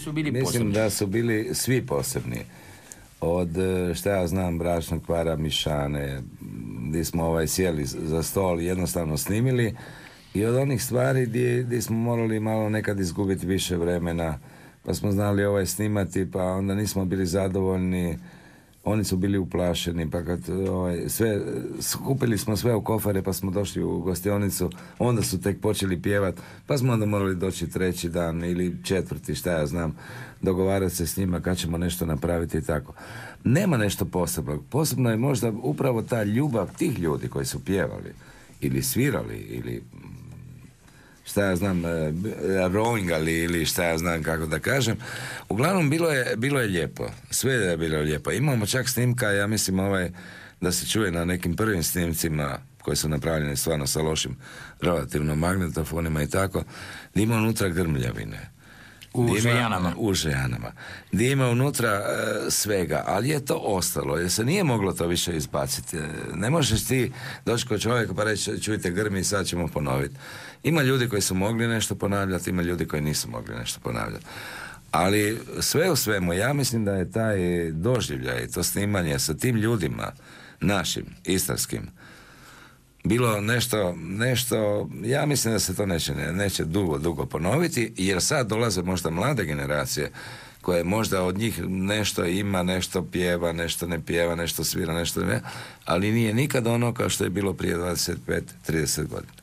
su bili mislim posebni? da su bili svi posebni. Od, šta ja znam, bračnog para Mišane, gdje smo sjeli za stol i jednostavno snimili, i od onih stvari gdje smo morali malo nekad izgubiti više vremena, pa smo znali snimati, pa onda nismo bili zadovoljni, oni su bili uplašeni, pa kad skupili smo sve u kofere, pa smo došli u gostionicu, onda su tek počeli pjevat, pa smo onda morali doći treći dan ili četvrti, šta ja znam, dogovarati se s njima kad ćemo nešto napraviti i tako. Nema nešto posebno. Posebno je možda upravo ta ljubav tih ljudi koji su pjevali ili svirali ili šta ja znam, rowingali ili šta ja znam kako da kažem. Uglavnom bilo je lijepo. Sve je bilo lijepo. Imamo čak snimka, ja mislim da se čuje na nekim prvim snimcima koji su napravljeni stvarno sa lošim relativno magnetofonima i tako, gdje ima unutra grmljavine. U Žejanama. Gdje ima unutra svega, ali je to ostalo, jer se nije moglo to više izbaciti. Ne možeš ti doći kod čovjeka pa reći čujte grmi i sad ćemo ponoviti. Ima ljudi koji su mogli nešto ponavljati, ima ljudi koji nisu mogli nešto ponavljati. Ali sve u svemu, ja mislim da je taj doživljaj, to snimanje sa tim ljudima, našim, istarskim, bilo nešto, ja mislim da se to neće dugo ponoviti, jer sad dolaze možda mlade generacije koje možda od njih nešto ima, nešto pjeva, nešto ne pjeva, nešto svira, nešto ne, ali nije nikad ono kao što je bilo prije 25-30 godina.